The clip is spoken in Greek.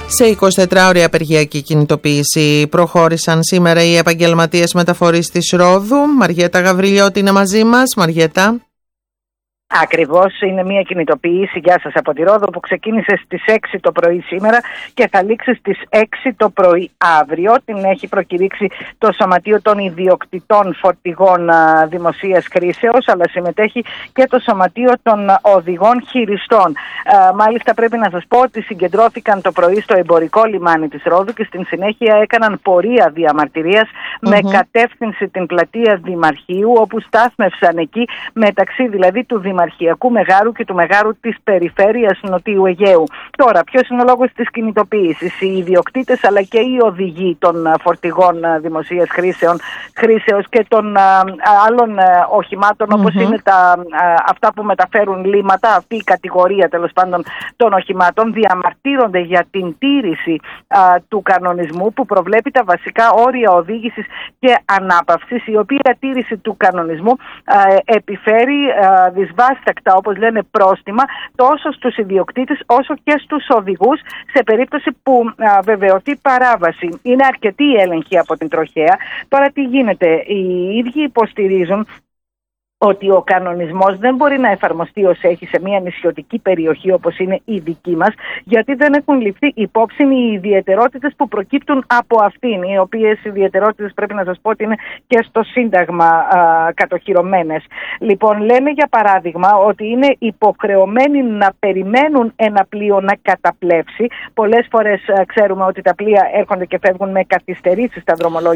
Σε 24ωρη απεργιακή κινητοποίηση προχώρησαν σήμερα οι επαγγελματίες μεταφορείς της Ρόδου. Μαριέτα Γαβριλιώτη είναι μαζί μας. Μαριέτα. Ακριβώς, είναι μια κινητοποίηση, γεια σας, από τη Ρόδο, που ξεκίνησε στις 6 το πρωί σήμερα και θα λήξει στις 6 το πρωί αύριο. Την έχει προκηρύξει το Σωματείο των Ιδιοκτητών Φορτηγών Δημοσίας Χρήσεως, αλλά συμμετέχει και το Σωματείο των Οδηγών Χειριστών. Μάλιστα πρέπει να σας πω ότι συγκεντρώθηκαν το πρωί στο εμπορικό λιμάνι της Ρόδου και στην συνέχεια έκαναν πορεία διαμαρτυρίας με κατεύθυνση την πλατεία Δημαρχείου, όπου στάθμευσαν εκεί μεταξύ δηλαδή του Δημαρχιακού Μεγάρου και του Μεγάρου της Περιφέρειας Νοτιού Αιγαίου. Τώρα, ποιος είναι ο λόγος της κινητοποίησης? Οι ιδιοκτήτες αλλά και οι οδηγοί των φορτηγών δημοσίας χρήσεως και των άλλων οχημάτων, όπως είναι αυτά που μεταφέρουν λίματα, αυτή η κατηγορία τέλος πάντων των οχημάτων, διαμαρτύρονται για την τήρηση του κανονισμού που προβλέπει τα βασικά όρια οδήγησης και ανάπαυσης, η οποία τήρηση του κανονισμού επιφέρει δυσβάστακτα, όπως λένε, πρόστιμα τόσο στους ιδιοκτήτες όσο και στους οδηγούς σε περίπτωση που βεβαιωθεί παράβαση. Είναι αρκετή η έλεγχη από την τροχέα. Τώρα τι γίνεται? Οι ίδιοι υποστηρίζουν ότι ο κανονισμός δεν μπορεί να εφαρμοστεί ως έχει σε μια νησιωτική περιοχή όπως είναι η δική μας, γιατί δεν έχουν ληφθεί υπόψη οι ιδιαιτερότητες που προκύπτουν από αυτήν, οι οποίες ιδιαιτερότητες πρέπει να σας πω ότι είναι και στο Σύνταγμα κατοχυρωμένες. Λοιπόν, λένε για παράδειγμα ότι είναι υποχρεωμένοι να περιμένουν ένα πλοίο να καταπλέψει. Πολλές φορές ξέρουμε ότι τα πλοία έρχονται και φεύγουν με καθυστερήσεις στα δρομολόγια